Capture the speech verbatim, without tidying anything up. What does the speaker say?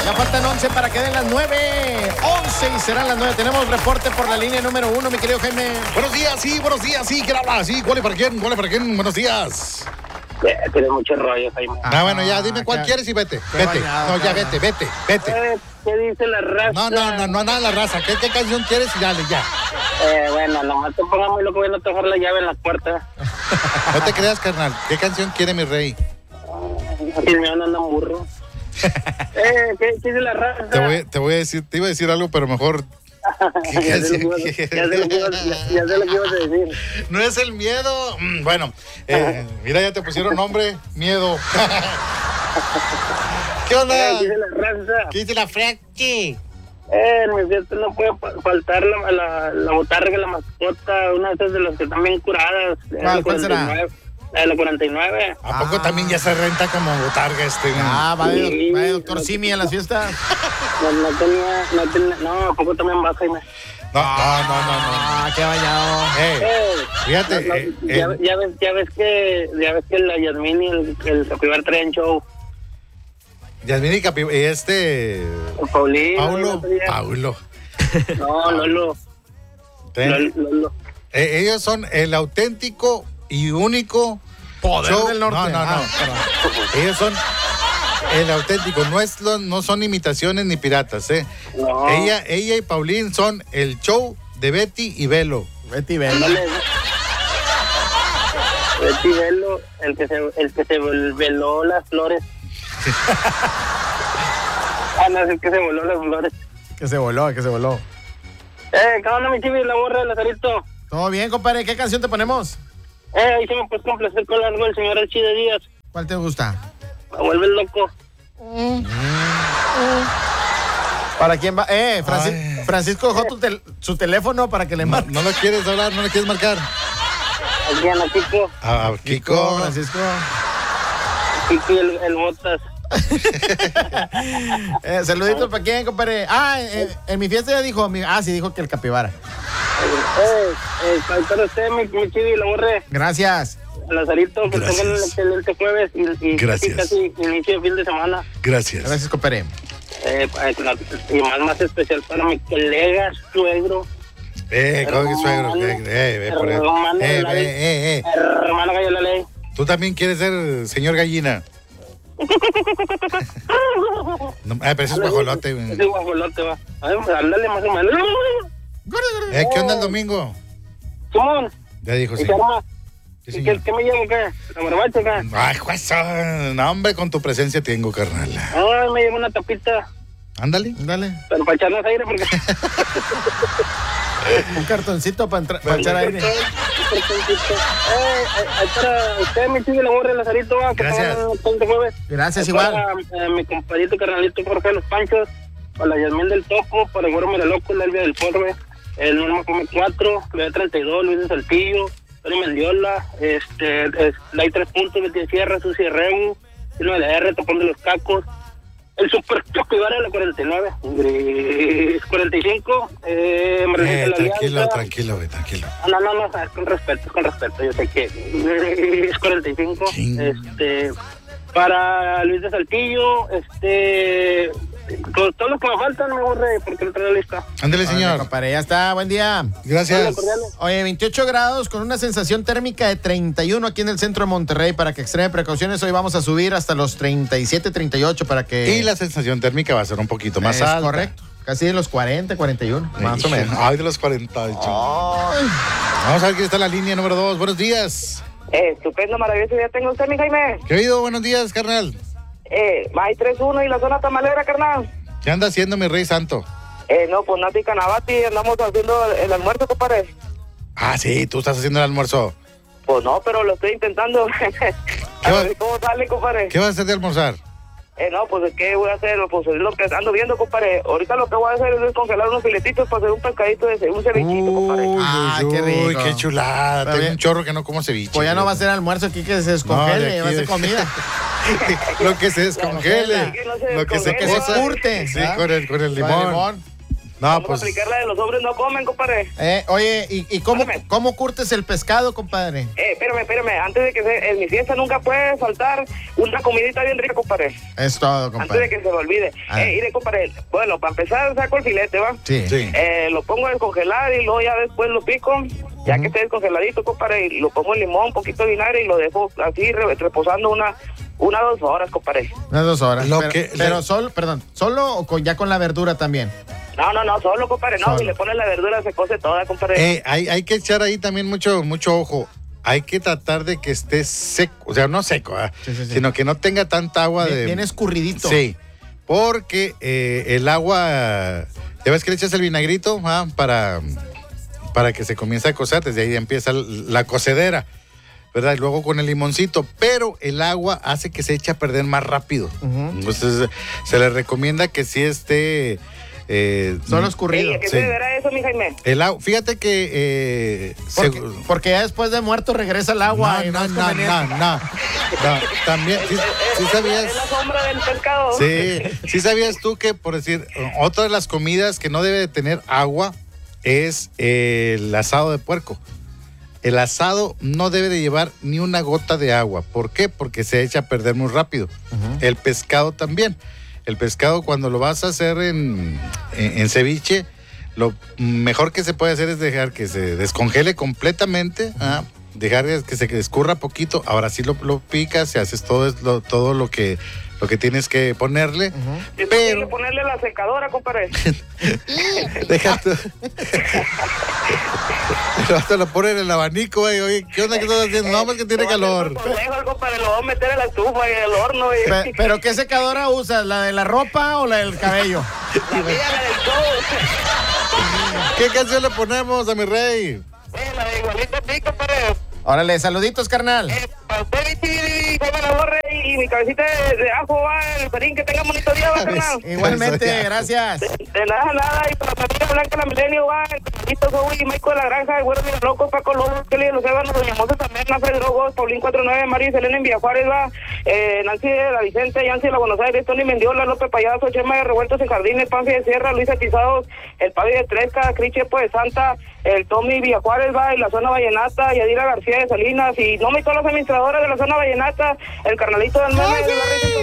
Ya faltan once para que den las nueve. once y serán las nueve. Tenemos reporte por la línea número uno, mi querido Jaime. Buenos días, sí, buenos días, sí. ¿Quién habla? Sí, ¿cuál es para quién? ¿Cuál es para quién? Buenos días. Eh, tiene mucho rollo, Jaime. Ah, bueno, ya, dime cuál qué- quieres y vete. qué Vete. bañado, No, ya qué vete, vete, vete. Eh, ¿Qué dice la raza? No, no, no, no, nada la raza. ¿Qué, qué canción quieres? Y dale, ya. Eh, bueno, nomás te pongas muy loco, voy a tocar la llave en la puerta. No te creas, carnal. ¿Qué canción quiere mi rey? Así me andan un burro. eh, ¿qué, ¿Qué dice la raza? Te voy, te voy a decir, te iba a decir algo, pero mejor. ¿Qué ya, sé lo canción que ibas, ya, sé lo que ibas, ya, ya sé lo que ibas a decir. No es el miedo. Mm, Bueno, eh, mira, ya te pusieron nombre, miedo. ¿Qué Eh, onda? ¿Qué dice la raza? ¿Qué dice la Fracti? Eh, en mi fiesta no puede fa- faltar la, la, la botarga, la mascota, una de esas de las que están bien curadas. ¿Cuál, la cuál será? cuarenta y nueve, La de la cuarenta y nueve. ¿A poco Ah. también ya se renta como botarga este? Ah, va de, Sí. va de doctor Simi a las fiestas. No, no tenía, no tenía, no, ¿a poco también vas, Jaime? No, no, no, no, no. Ah, qué bañado. Eh, Eh, fíjate, no, no, eh, ya, eh, ya ves, ya ves que, ya ves que la Yasmín y el, el Capibar traen show. Yasmín y Capi, este. El Paulino. Paulo. no sé ya. Paulo. No, Lolo. Ten- Lolo, Lolo. eh, ellos son el auténtico y único Poder show- del norte. No, no, no. Ah, Ellos son el auténtico. No, es lo- no son imitaciones ni piratas, ¿eh? No. Ella, ella y Paulín son el show de Betty y Belo. Betty Bell. Ándale. Betty Velo, el que se, el que se vol- veló las flores. Ah, no, es el que se voló las flores. Que se voló, que se voló. Eh, ¿qué onda, mi chivi? La borra, Lazarito. Todo bien, compadre. ¿Qué canción te ponemos? Eh, ahí se me puede complacer con algo el señor Archie de Díaz. ¿Cuál te gusta? Me vuelve loco. ¿Para quién va? Eh, Franci- Ay. Francisco dejó tu tel- su teléfono para que le No, marque. no lo quieres hablar, no lo quieres marcar. Aquí anda Kiko. Ah, Kiko. Francisco. Kiko y el, el Botas. Eh, saluditos para quién, compadre. Ah, eh, en mi fiesta ya dijo. mi- Ah, sí, dijo que el capibara. Eh, eh, para usted, mi, mi chivi, la borre. Gracias. Lazarito, que Gracias. tengan un excelente jueves y, y Gracias. casi, casi inicio de fin de semana. Gracias. Gracias, compadre. Eh, eh, y más, más especial para mi colega suegro, Eh, ¿cómo que suegro? Hermano. Eh, eh, ve por ahí. Hermano Eh, de la ve, ley. eh, eh. hermano Gallo de la Ley. Tú también quieres ser señor gallina. No, eh, pero eso es guajolote. güey. Ese guajolote va. Ay, pues, ándale más o menos. Eh, ¿Qué onda el domingo? Simón, Ya dijo, ¿y sí. qué arma? Sí, ¿Y señor. qué, qué me llevo qué? ¿La barbacha acá? Ay, juez, no, hombre, con tu presencia tengo, carnal. Ay, me llevo una tapita, Ándale. Dale. pero para echarnos aire porque... Un cartoncito para, entrar- para echar aire. Eh, eh, eh, para usted, mi chico, la borra, Lazarito, va, que Gracias. tengan un excelente jueves. Gracias, Para, igual. eh, mi compadrito, carnalito Jorge de los Panchos, para la Yasmín del Toco, para el Güero Miraloco, la Elvia del Forbe, el Norma Come cuatro, B treinta y dos, Luis de Saltillo, Tony Mendiola, este, es, la I tres puntos, Betty de Sierra, Susi de Regu, Sino de la R, Topón de los Cacos, el Super Choco Ibarra de la cuarenta y nueve, Gris cuarenta y cinco, eh, Emergencia de Eh, la tranquilo, Alianza. tranquilo, güey, tranquilo. No, no, no, es con respeto, es con respeto, yo sé que es cuarenta y cinco, Ching. este, para Luis de Saltillo, este, con todos los que me faltan, me borré, porque no traigo lista. Ándale, Órale, señor. compadre, ya está. Buen día. Gracias. Hola, cordiales. Oye, veintiocho grados con una sensación térmica de treinta y uno aquí en el centro de Monterrey. Para que extreme precauciones, hoy vamos a subir hasta los treinta y siete, treinta y ocho para que... Y la sensación térmica va a ser un poquito más es alta. correcto. Casi de los cuarenta, cuarenta y uno, más o Híjole, menos. Ay, de los cuarenta. Ay. Vamos a ver quién está en la línea número dos. Buenos días. Eh, estupendo, maravilloso. Ya tengo usted, mi Jaime. ¿Qué ha habido? Buenos días, carnal. Eh, hay tres uno y la zona tamalera, carnal. ¿Qué anda haciendo mi rey santo? Eh, no, pues Nati Canabati, andamos haciendo el, el almuerzo, compadre. Ah, sí, tú estás haciendo el almuerzo. Pues no, pero lo estoy intentando. A va- ver cómo sale, compadre. ¿Qué vas a hacer de almorzar? Eh, no, pues, ¿qué voy a hacer? Pues es lo que ando viendo, compadre. Ahorita lo que voy a hacer es descongelar unos filetitos para hacer un pescadito, de un cevichito, compadre. Uy, Ah, uy, qué uy, rico. qué chulada. Pero Tengo bien. un chorro que no como ceviche. Pues ya no va a ser almuerzo aquí que se descongele, No, de aquí va a ser de- comida. Lo que se descongele. Que no se Lo que se descongele. Que se cosa. curte. Sí, ¿verdad? con el, con el Con limón. No, Vamos pues. a aplicar la de los hombres no comen, compadre. Eh, oye, ¿y, y cómo, Espérame. cómo curtes el pescado, compadre? Eh, espérame, espérame. Antes de que se, en mi fiesta nunca puede faltar una comidita bien rica, compadre. Es todo, Antes de compadre. que se me olvide. Ah. Eh, mire, compadre. Bueno, para empezar saco el filete, ¿va? Sí. Sí. Eh, lo pongo a descongelar y luego ya después lo pico. Ya que esté descongeladito, compadre, y lo pongo en limón, un poquito de vinagre y lo dejo así re- reposando una, una dos horas, compadre. Unas dos horas. Lo pero que- pero le- solo, perdón, ¿solo o con, ya con la verdura también? No, no, no, solo, compadre. No, Solo. si le pones la verdura se cose toda, compadre. Eh, hay, hay que echar ahí también mucho, mucho ojo. Hay que tratar de que esté seco, o sea, no seco, ¿ah? Sí, sí, sí. sino que no tenga tanta agua Bien, de. bien escurridito. Sí, porque eh, el agua, ya ves que le echas el vinagrito ¿ah? para, para que se comience a cocer, desde ahí empieza la cocedera, ¿verdad? Y luego con el limoncito, pero el agua hace que se eche a perder más rápido. Ujú. Entonces se le recomienda que sí esté... Eh, Solo Ey, escurrido. ¿a qué sí. se deberá eso, mi Jaime? el agua, fíjate que... Eh, Porque, segu- porque ya después de muerto regresa el agua. y no, no no, es no, no, conveniente. no, no. También, sí, sí sabías... Es la sombra del pescado. Sí, sí sabías tú que, por decir, otra de las comidas que no debe de tener agua es el asado de puerco. El asado no debe de llevar ni una gota de agua. ¿Por qué? Porque se echa a perder muy rápido. Ujú. El pescado también. El pescado cuando lo vas a hacer en, en, en ceviche, lo mejor que se puede hacer es dejar que se descongele completamente, ¿ah? Dejar que se escurra poquito. Ahora sí lo, lo picas y haces todo, es lo, todo lo que lo que tienes que ponerle. Ujú. Es Pero- posible ponerle la secadora, compadre. Deja tú. Pero hasta lo ponen en el abanico, güey. Oye, ¿qué onda que estás haciendo? No, porque tiene calor. Consejo, compadre, lo voy a meter en la estufa y el horno. Y... Pe- ¿Pero qué secadora usas? ¿La de la ropa o la del cabello? La mía, la del show. ¿Qué canción le ponemos a mi rey? Eh, la de igualito a ti, compadre. Órale, saluditos, carnal. Eh, para usted, Vichy, Jaime Laborre y mi cabecita de, de ajo, va, el perín, que tenga bonito día, va, carnal. Igualmente, gracias. De nada, nada, y para la familia Blanca, la Milenio, va, el Carlito, Zoe, Michael de la Granja, el Güero Mira Loco, Paco Lobos, Kelly de los Ébanos, Doña Moza también, Nafe Drogos, Paulín cuarenta y nueve, María Selena en Villajuárez, va, eh, Nancy de la Vicente, Yancy de la Buenos Aires, Tony Mendiola, López Payaso, Chema de Revueltos en Jardines, Panfi de Sierra, Luis Atizados, el Pavi de Tresca, Cris Chepo de Santa, el Tommy Villajuárez, va, y la zona Vallenata, Yadira García de Salinas, y no me todas las administradoras de la zona Vallenata, el carnalito del meme de la Risa